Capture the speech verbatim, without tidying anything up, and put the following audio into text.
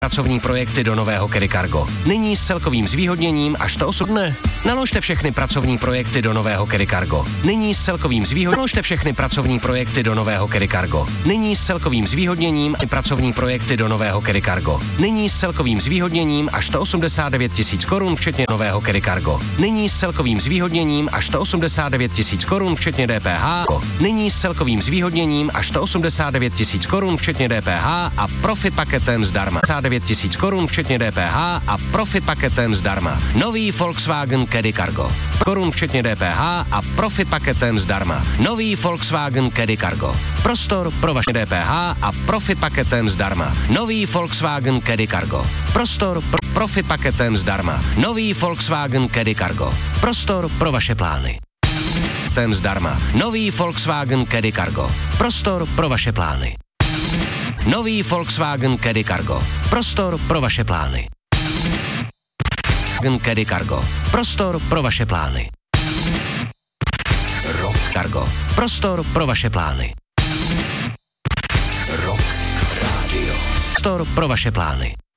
pracovní projekty do nového Caddy Cargo. Nyní s celkovým zvýhodněním až sto osm dne. Naložte všechny pracovní projekty do nového Caddy Cargo. Nyní s celkovým zvýhodněním. Naložte všechny pracovní projekty do nového Caddy Cargo. Nyní s celkovým zvýhodněním pracovní projekty do nového Caddy Cargo. Nyní s celkovým zvýhodněním až sto osmdesát devět tisíc korun včetně nového Caddy Cargo. Nyní s celkovým zvýhodněním až sto osmdesát devět tisíc korun včetně D P H. Nyní s celkovým zvýhodněním až sto osmdesát devět tisíc korun včetně D P H a profi paketem zdarma. devět tisíc korun včetně D P H a profi paketem zdarma. Nový Volkswagen Caddy Cargo. Korun včetně D P H a profi paketem zdarma. Nový Volkswagen Caddy Cargo. Prostor pro vaše D P H a profi paketem zdarma. Nový Volkswagen Caddy Cargo. Prostor pro profi paketem zdarma. Nový Volkswagen Caddy Cargo. Prostor pro vaše plány. Paketem zdarma. Nový Volkswagen Caddy Cargo. Prostor pro vaše plány. Nový Volkswagen Caddy Cargo. Prostor pro vaše plány. Caddy Cargo. Prostor pro vaše plány. Rock Cargo. Prostor pro vaše plány. Rock Radio. Prostor pro vaše plány.